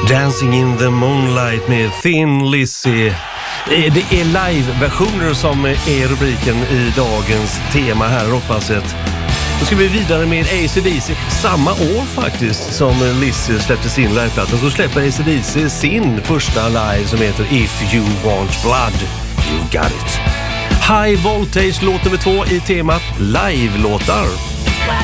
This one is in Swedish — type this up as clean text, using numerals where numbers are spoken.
Dancing in the Moonlight med Thin Lizzy. Det är live-versioner som är rubriken i dagens tema här, Rockpasset. Då ska vi vidare med AC/DC. Samma år faktiskt som Lizzy släppte sin liveplatta, så släpper AC/DC sin första live som heter If You Want Blood, You Got It. High Voltage låt nummer 2 i temat live-låtar.